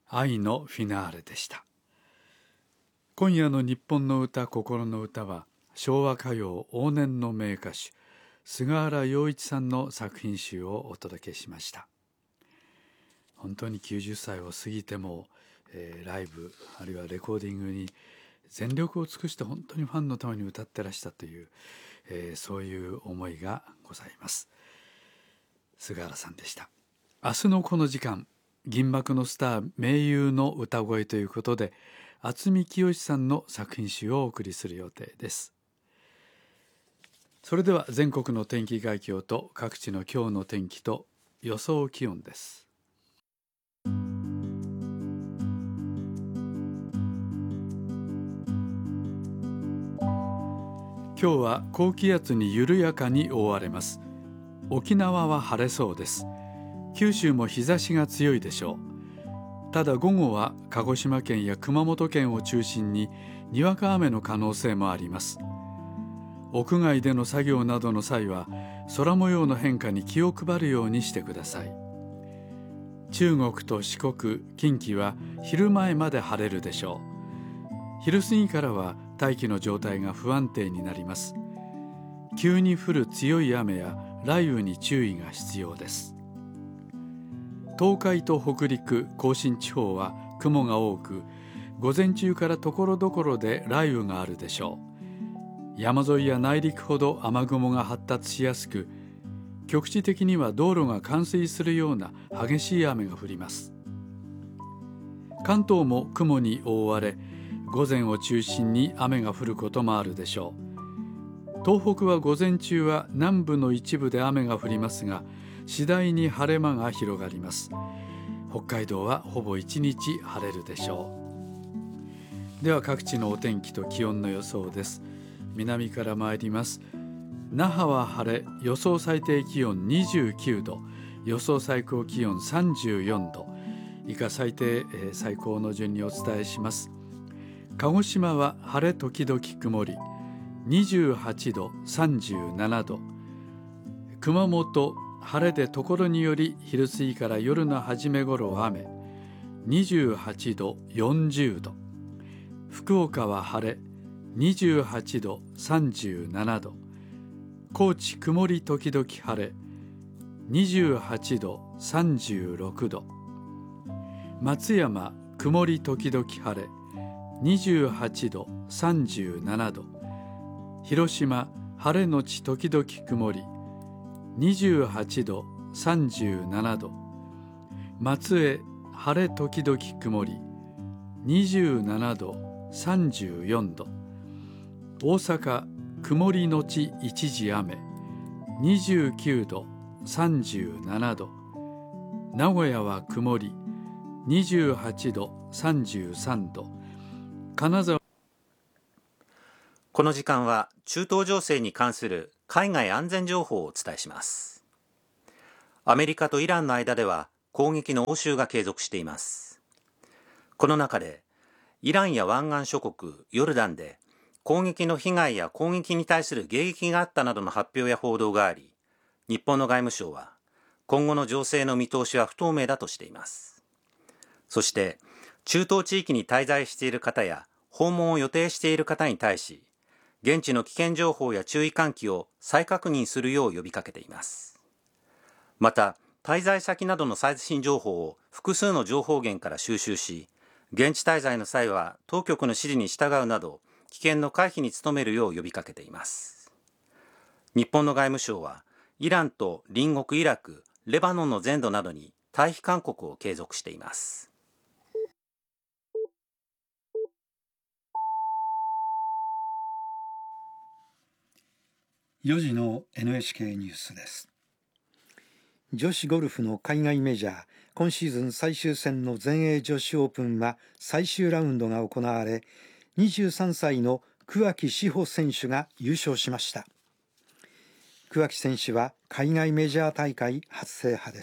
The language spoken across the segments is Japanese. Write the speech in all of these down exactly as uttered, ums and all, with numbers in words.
愛のフィナーレでした。今夜の日本の歌心の歌は、昭和歌謡往年の名歌手菅原洋一さんの作品集をお届けしました。本当にきゅうじゅっさいを過ぎても、えー、ライブあるいはレコーディングに全力を尽くして本当にファンのために歌ってらしたという、えー、そういう思いがございます。菅原さんでした。明日のこの時間、銀幕のスター名優の歌声ということで、渥美清さんの作品集をお送りする予定です。それでは全国の天気概況と各地の今日の天気と予想気温です。今日は高気圧に緩やかに覆われます。沖縄は晴れそうです。九州も日差しが強いでしょう。ただ午後は鹿児島県や熊本県を中心ににわか雨の可能性もあります。屋外での作業などの際は空模様の変化に気を配るようにしてください。中国と四国、近畿は昼前まで晴れるでしょう。昼過ぎからは大気の状態が不安定になります。急に降る強い雨や雷雨に注意が必要です。東海と北陸、甲信地方は雲が多く、午前中からところどころで雷雨があるでしょう。山沿いや内陸ほど雨雲が発達しやすく、局地的には道路が冠水するような激しい雨が降ります。関東も雲に覆われ、午前を中心に雨が降ることもあるでしょう。東北は午前中は南部の一部で雨が降りますが、次第に晴れ間が広がります。北海道はほぼ一日晴れるでしょう。では各地のお天気と気温の予想です。南から参ります。那覇は晴れ、予想最低気温にじゅうきゅうど、予想最高気温さんじゅうよんど、以下最低、えー、最高の順にお伝えします。鹿児島は晴れ時々曇り、にじゅうはちど、さんじゅうななど。熊本、晴れでところにより昼過ぎから夜の初め頃雨、にじゅうはちど、よんじゅうど。福岡は晴れ、にじゅうはちど、さんじゅうななど。高知曇り時々晴れ、にじゅうはちど、さんじゅうろくど。松山曇り時々晴れ、にじゅうはちど、さんじゅうななど。広島晴れのち時々曇り、にじゅうはちど、さんじゅうななど。松江晴れ時々曇り、にじゅうななど、さんじゅうよんど。大阪曇りのち一時雨、にじゅうきゅうど、さんじゅうななど。名古屋は曇り、にじゅうはちど、さんじゅうさんど。金沢。 この時間は中東情勢に関する海外安全情報をお伝えします。アメリカとイランの間では攻撃の応酬が継続しています。この中でイランや湾岸諸国ヨルダンで攻撃の被害や攻撃に対する迎撃があったなどの発表や報道があり、日本の外務省は今後の情勢の見通しは不透明だとしています。そして中東地域に滞在している方や訪問を予定している方に対し、現地の危険情報や注意喚起を再確認するよう呼びかけています。また、滞在先などの最新情報を複数の情報源から収集し、現地滞在の際は当局の指示に従うなど、危険の回避に努めるよう呼びかけています。日本の外務省は、イランと隣国イラク、レバノンの全土などに退避勧告を継続しています。 よじの エヌエイチケー ニュースです。女子ゴルフの海外メジャー、今シーズン最終戦の全英女子オープンは最終ラウンドが行われ、にじゅうさんさいの桑木志帆選手が優勝しました。桑木選手は海外メジャー大会初制覇です。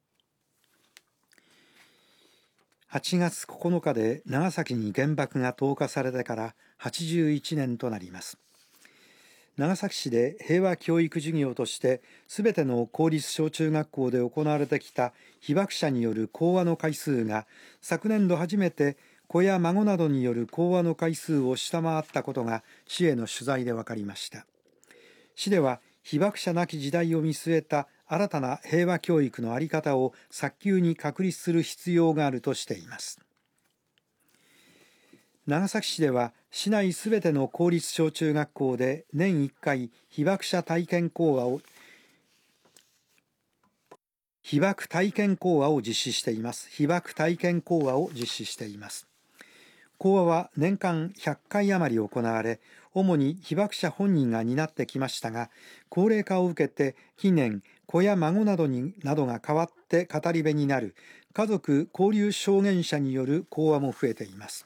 はちがつここのかで長崎に原爆が投下されてからはちじゅういちねんとなります。 長崎市で平和教育事業としてすべての公立小中学校で行われてきた被爆者による講話の回数が昨年度初めて子や孫などによる講話の回数を下回ったことが市への取材で分かりました。市では被爆者なき時代を見据えた新たな平和教育の在り方を早急に確立する必要があるとしています。長崎市では市内すべての公立小中学校で年いっかい被爆者体験講話を被爆体験講話を実施しています。被爆体験講話を実施しています。講話は年間ひゃっかい余り行われ、主に被爆者本人が担ってきましたが、高齢化を受けて近年、子や孫などになどが代わって語り部になる家族交流証言者による講話も増えています。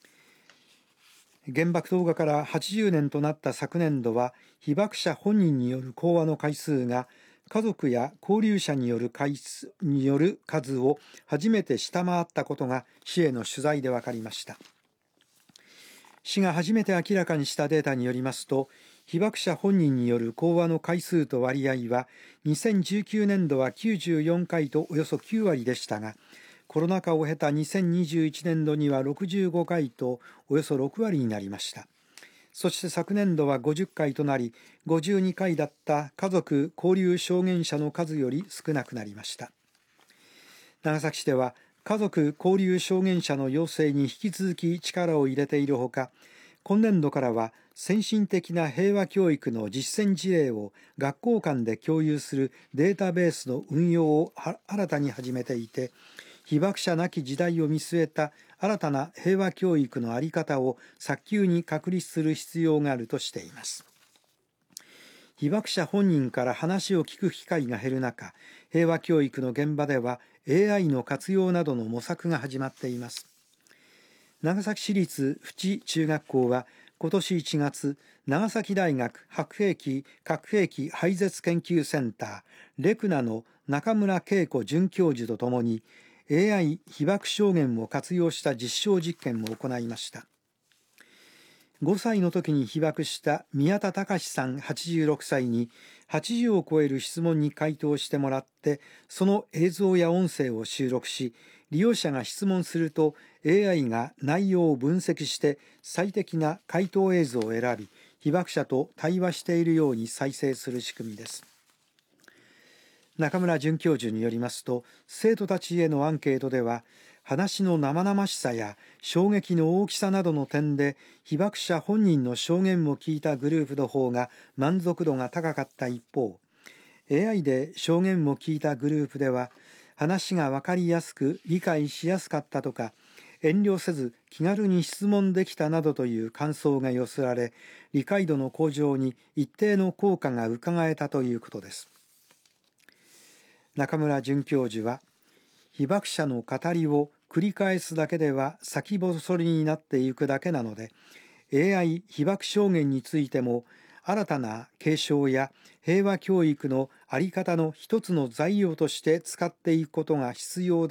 原爆投下からはちじゅうねんとなった昨年度は、被爆者本人による講話の回数が家族や交流者による回数による数を初めて下回ったことが市への取材で分かりました。市が初めて明らかにしたデータによりますと、被爆者本人による講話の回数と割合はにせんじゅうきゅうねん度はきゅうじゅうよんかいとおよそきゅうわりでしたが、コロナ禍を経たにせんにじゅういちねん度にはろくじゅうごかいとおよそろくわりになりました。そして昨年度はごじゅっかいとなり、ごじゅうにかいだった家族交流証言者の数より少なくなりました。長崎市では家族交流証言者の養成に引き続き力を入れているほか、今年度からは先進的な平和教育の実践事例を学校間で共有するデータベースの運用を新たに始めていて、被爆者なき時代を見据えた新たな平和教育の在り方を早急に確立する必要があるとしています。被爆者本人から話を聞く機会が減る中、平和教育の現場では エーアイ の活用などの模索が始まっています。長崎市立淵中学校は今年いちがつ、長崎大学核兵器・核兵器廃絶研究センターレクナの中村恵子准教授とともにエーアイ 被爆証言を活用した実証実験を行いました。ごさいの時に被爆した宮田隆さんはちじゅうろくさいにはちじゅうを超える質問に回答してもらって、その映像や音声を収録し、利用者が質問すると エーアイ が内容を分析して最適な回答映像を選び、被爆者と対話しているように再生する仕組みです。中村准教授によりますと、生徒たちへのアンケートでは、話の生々しさや衝撃の大きさなどの点で被爆者本人の証言を聞いたグループの方が満足度が高かった一方、 エーアイ で証言を聞いたグループでは話が分かりやすく理解しやすかったとか、遠慮せず気軽に質問できたなどという感想が寄せられ、理解度の向上に一定の効果がうかがえたということです。中村准教授は、被爆者の語りを繰り返すだけでは先細りになっていくだけなので、 エーアイ 被爆証言についても新たな継承や平和教育の在り方の一つの材料として使っていくことが必要だ